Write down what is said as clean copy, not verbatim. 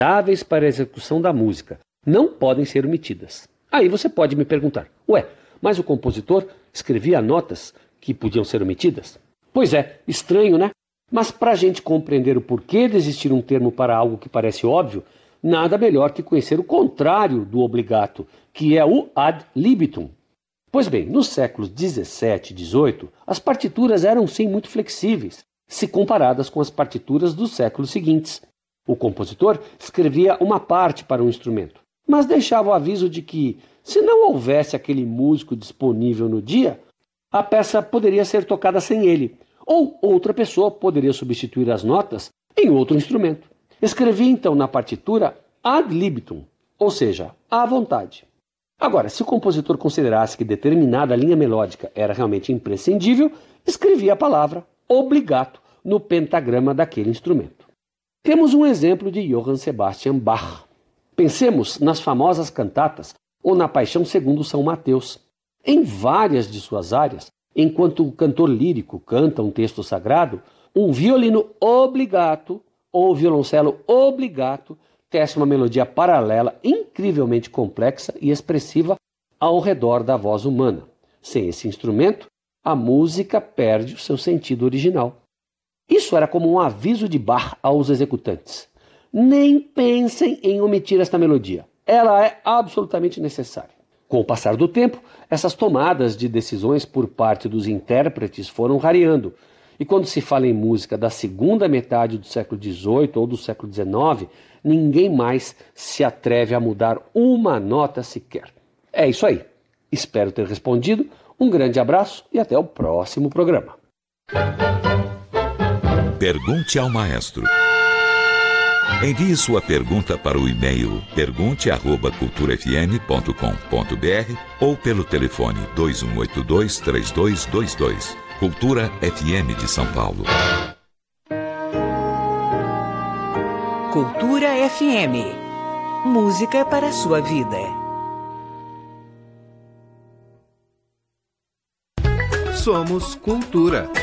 fundamentáveis para a execução da música não podem ser omitidas. Aí você pode me perguntar, ué, mas o compositor escrevia notas que podiam ser omitidas? Pois é, estranho, né? Mas para a gente compreender o porquê de existir um termo para algo que parece óbvio, nada melhor que conhecer o contrário do obligato, que é o ad libitum. Pois bem, nos séculos 17 e 18, as partituras eram sim muito flexíveis, se comparadas com as partituras dos séculos seguintes. O compositor escrevia uma parte para um instrumento, mas deixava o aviso de que, se não houvesse aquele músico disponível no dia, a peça poderia ser tocada sem ele, ou outra pessoa poderia substituir as notas em outro instrumento. Escrevia então na partitura ad libitum, ou seja, à vontade. Agora, se o compositor considerasse que determinada linha melódica era realmente imprescindível, escrevia a palavra obligato no pentagrama daquele instrumento. Temos um exemplo de Johann Sebastian Bach. Pensemos nas famosas cantatas ou na Paixão segundo São Mateus. Em várias de suas áreas, enquanto o cantor lírico canta um texto sagrado, um violino obligato ou violoncelo obligato tece uma melodia paralela incrivelmente complexa e expressiva ao redor da voz humana. Sem esse instrumento, a música perde o seu sentido original. Isso era como um aviso de Bach aos executantes. Nem pensem em omitir esta melodia. Ela é absolutamente necessária. Com o passar do tempo, essas tomadas de decisões por parte dos intérpretes foram rareando. E quando se fala em música da segunda metade do século XVIII ou do século XIX, ninguém mais se atreve a mudar uma nota sequer. É isso aí. Espero ter respondido. Um grande abraço e até o próximo programa. Pergunte ao maestro. Envie sua pergunta para o e-mail pergunte@culturafm.com.br ou pelo telefone 2182-3222. Cultura FM de São Paulo. Cultura FM. Música para a sua vida. Somos Cultura.